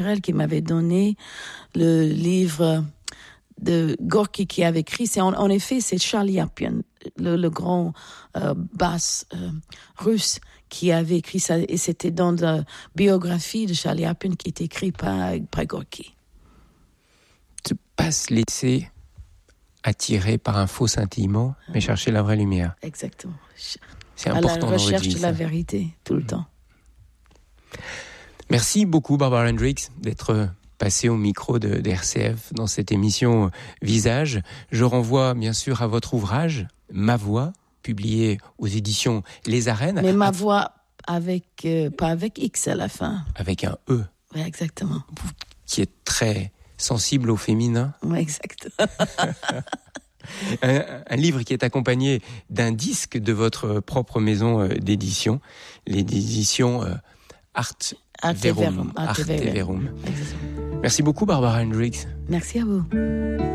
qui m'avait donné le livre de Gorky qui avait écrit. En effet, c'est Charlie Chaplin, le grand basse russe, qui avait écrit ça. Et c'était dans la biographie de Charlie Chaplin qui était écrite par Gorky. Ne pas se laisser attirer par un faux scintillement, mais chercher la vraie lumière. Exactement. C'est important dans votre vie. À la recherche de la vérité, tout le temps. Merci beaucoup, Barbara Hendricks, d'être passée au micro de RCF dans cette émission Visage. Je renvoie bien sûr à votre ouvrage, Ma Voix, publié aux éditions Les Arènes. Mais Ma Voix pas avec X à la fin. Avec un E. Oui, exactement. Qui est très sensible au féminin. Oui, exactement. Un livre qui est accompagné d'un disque de votre propre maison d'édition, les éditions Art Verum. Arte Verum. Merci beaucoup, Barbara Hendricks. Merci à vous.